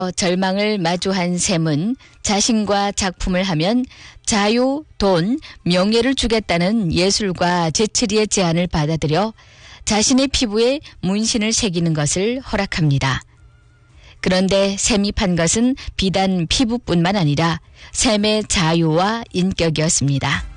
절망을 마주한 샘은 자신과 작품을 하면 자유, 돈, 명예를 주겠다는 예술가 제츠리의 제안을 받아들여 자신의 피부에 문신을 새기는 것을 허락합니다. 그런데 샘이 판 것은 비단 피부뿐만 아니라 샘의 자유와 인격이었습니다.